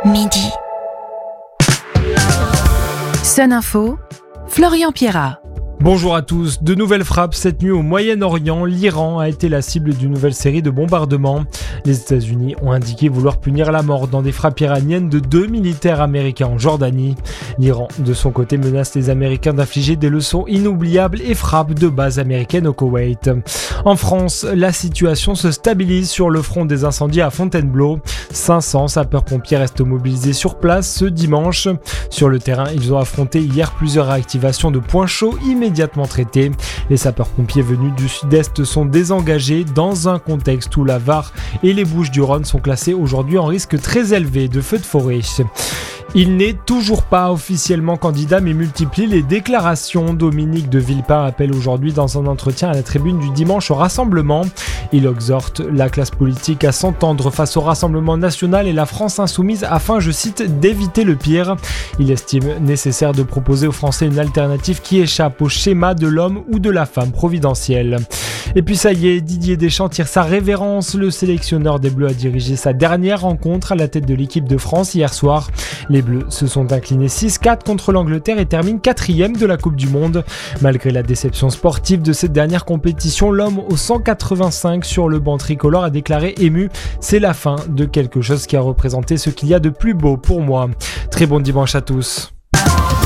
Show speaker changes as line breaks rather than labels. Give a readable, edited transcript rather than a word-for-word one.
Midi. Sun Info, Florian Pierrat.
Bonjour à tous. De nouvelles frappes cette nuit au Moyen-Orient. L'Iran a été la cible d'une nouvelle série de bombardements. Les États-Unis ont indiqué vouloir punir la mort dans des frappes iraniennes de 2 militaires américains en Jordanie. L'Iran, de son côté, menace les Américains d'infliger des leçons inoubliables et frappe de bases américaines au Koweït. En France, la situation se stabilise sur le front des incendies à Fontainebleau. 500 sapeurs-pompiers restent mobilisés sur place ce dimanche. Sur le terrain, ils ont affronté hier plusieurs réactivations de points chauds immédiatement traités. Les sapeurs-pompiers venus du sud-est sont désengagés dans un contexte où la Var et les Bouches-du-Rhône sont classés aujourd'hui en risque très élevé de feux de forêt. Il n'est toujours pas officiellement candidat mais multiplie les déclarations. Dominique de Villepin appelle aujourd'hui dans un entretien à la tribune du dimanche au Rassemblement. Il exhorte la classe politique à s'entendre face au Rassemblement national et la France insoumise afin, je cite, d'éviter le pire. Il estime nécessaire de proposer aux Français une alternative qui échappe au schéma de l'homme ou de la femme providentielle. Et puis ça y est, Didier Deschamps tire sa révérence. Le sélectionneur des Bleus a dirigé sa dernière rencontre à la tête de l'équipe de France hier soir. Les Bleus se sont inclinés 6-4 contre l'Angleterre et terminent 4e de la Coupe du Monde. Malgré la déception sportive de cette dernière compétition, l'homme au 185 sur le banc tricolore a déclaré ému « C'est la fin de quelque chose qui a représenté ce qu'il y a de plus beau pour moi ». Très bon dimanche à tous.